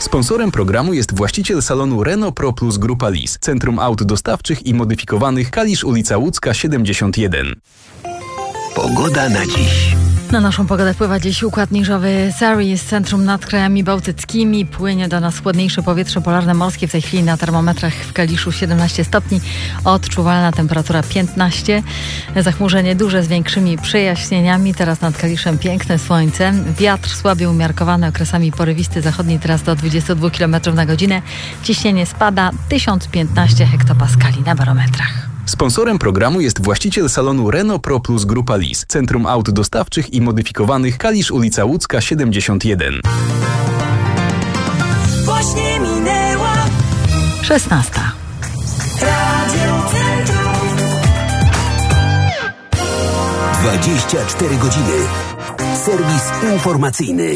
Sponsorem programu jest właściciel salonu Renault Pro Plus Grupa Lis, Centrum Aut Dostawczych i Modyfikowanych, Kalisz, ulica Łódzka 71. Pogoda na dziś. Na naszą pogodę wpływa dziś układ niżowy Sari z centrum nad krajami bałtyckimi. Płynie do nas chłodniejsze powietrze polarne morskie. W tej chwili na termometrach w Kaliszu 17 stopni. Odczuwalna temperatura 15. Zachmurzenie duże z większymi przejaśnieniami. Teraz nad Kaliszem piękne słońce. Wiatr słabiej umiarkowany, okresami porywisty zachodni, teraz do 22 km na godzinę. Ciśnienie spada, 1015 hektopaskali na barometrach. Sponsorem programu jest właściciel salonu Renault Pro Plus Grupa Lis, Centrum Aut Dostawczych i Modyfikowanych, Kalisz, ulica Łódzka 71. Właśnie minęła 16. Radio Centrum. 24 godziny. Serwis informacyjny.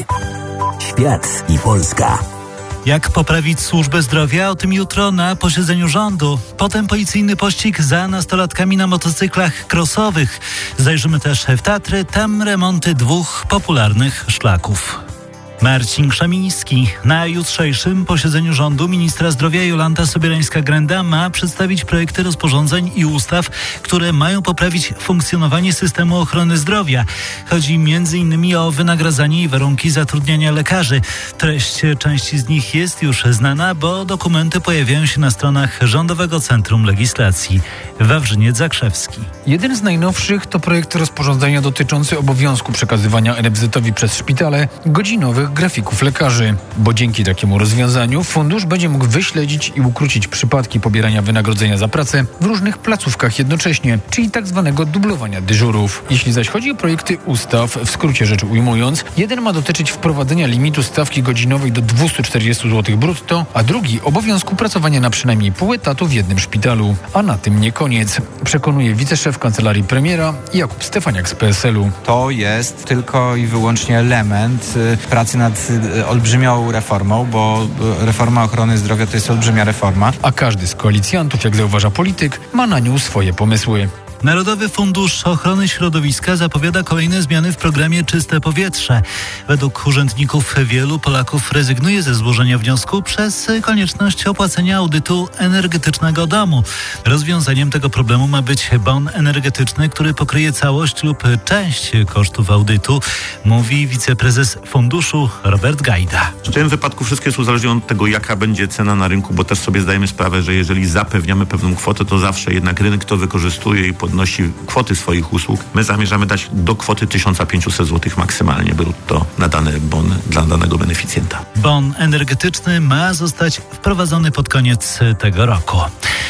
Świat i Polska. Jak poprawić służbę zdrowia? O tym jutro na posiedzeniu rządu. Potem policyjny pościg za nastolatkami na motocyklach crossowych. Zajrzymy też w Tatry, tam remonty 2 popularnych szlaków. Marcin Krzemiński. Na jutrzejszym posiedzeniu rządu ministra zdrowia Jolanta Sobierańska-Grenda ma przedstawić projekty rozporządzeń i ustaw, które mają poprawić funkcjonowanie systemu ochrony zdrowia. Chodzi m.in. o wynagradzanie i warunki zatrudniania lekarzy. Treść części z nich jest już znana, bo dokumenty pojawiają się na stronach Rządowego Centrum Legislacji. Wawrzyniec Zakrzewski. Jeden z najnowszych to projekt rozporządzenia dotyczący obowiązku przekazywania NFZ-owi przez szpitale godzinowych grafików lekarzy, bo dzięki takiemu rozwiązaniu fundusz będzie mógł wyśledzić i ukrócić przypadki pobierania wynagrodzenia za pracę w różnych placówkach jednocześnie, czyli tak zwanego dublowania dyżurów. Jeśli zaś chodzi o projekty ustaw, w skrócie rzecz ujmując, jeden ma dotyczyć wprowadzenia limitu stawki godzinowej do 240 zł brutto, a drugi obowiązku pracowania na przynajmniej pół etatu w jednym szpitalu. A na tym nie koniec, przekonuje wiceszef kancelarii premiera Jakub Stefaniak z PSL-u. To jest tylko i wyłącznie element pracy nad olbrzymią reformą, bo reforma ochrony zdrowia to jest olbrzymia reforma. A każdy z koalicjantów, jak zauważa polityk, ma na nią swoje pomysły. Narodowy Fundusz Ochrony Środowiska zapowiada kolejne zmiany w programie Czyste Powietrze. Według urzędników wielu Polaków rezygnuje ze złożenia wniosku przez konieczność opłacenia audytu energetycznego domu. Rozwiązaniem tego problemu ma być bon energetyczny, który pokryje całość lub część kosztów audytu, mówi wiceprezes funduszu Robert Gajda. W tym wypadku wszystko jest uzależnione od tego, jaka będzie cena na rynku, bo też sobie zdajemy sprawę, że jeżeli zapewniamy pewną kwotę, to zawsze jednak rynek to wykorzystuje i podnosi kwoty swoich usług. My zamierzamy dać do kwoty 1500 zł maksymalnie brutto na dany bon dla danego beneficjenta. Bon energetyczny ma zostać wprowadzony pod koniec tego roku.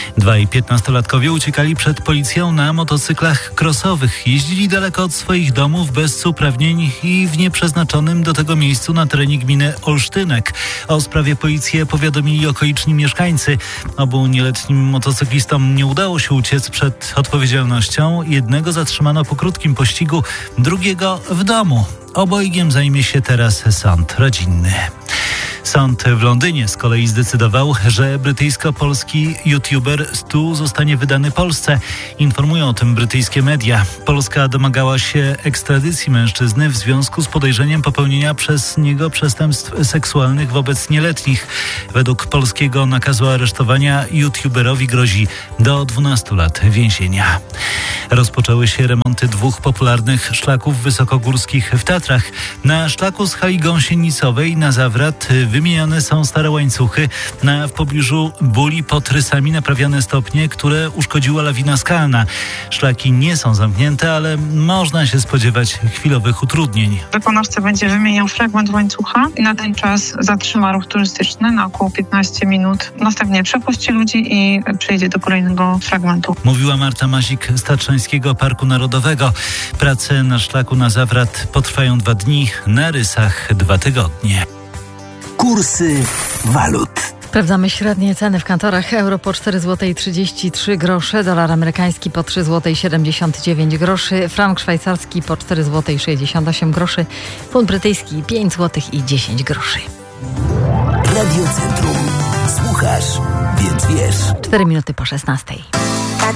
2 15-latkowie uciekali przed policją na motocyklach crossowych. Jeździli daleko od swoich domów bez uprawnień i w nieprzeznaczonym do tego miejscu na terenie gminy Olsztynek. O sprawie policję powiadomili okoliczni mieszkańcy. Obu nieletnim motocyklistom nie udało się uciec przed odpowiedzialnością. Jednego zatrzymano po krótkim pościgu, drugiego w domu. Obojgiem zajmie się teraz sąd rodzinny. Sąd w Londynie z kolei zdecydował, że brytyjsko-polski youtuber Stu zostanie wydany Polsce. Informują o tym brytyjskie media. Polska domagała się ekstradycji mężczyzny w związku z podejrzeniem popełnienia przez niego przestępstw seksualnych wobec nieletnich. Według polskiego nakazu aresztowania youtuberowi grozi do 12 lat więzienia. Rozpoczęły się remonty 2 popularnych szlaków wysokogórskich w Tatrach. Na szlaku z Hali Gąsienicowej na Zawrat wymieniane są stare łańcuchy. W pobliżu Buli pod Rysami naprawiane stopnie, które uszkodziła lawina skalna. Szlaki nie są zamknięte, ale można się spodziewać chwilowych utrudnień. Wykonawca będzie wymieniał fragment łańcucha i na ten czas zatrzyma ruch turystyczny na około 15 minut. Następnie przepuści ludzi i przejdzie do kolejnego fragmentu. Mówiła Marta Mazik z Tatrzańskiego Parku Narodowego. Prace na szlaku na Zawrat potrwają 2 dni, na Rysach 2 tygodnie. Kursy walut. Sprawdzamy średnie ceny w kantorach. Euro po 4,33 zł, dolar amerykański po 3,79 zł, frank szwajcarski po 4,68 zł, funt brytyjski 5,10 zł. Radio Centrum. Słuchasz, więc wiesz. 4 minuty po 16.